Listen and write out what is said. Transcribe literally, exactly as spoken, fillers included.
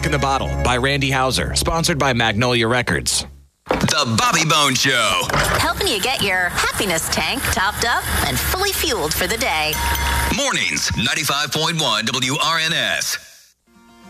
Back in the Bottle by Randy Houser, sponsored by Magnolia Records. The Bobby Bone Show. Helping you get your happiness tank topped up and fully fueled for the day. Mornings, ninety-five point one W R N S.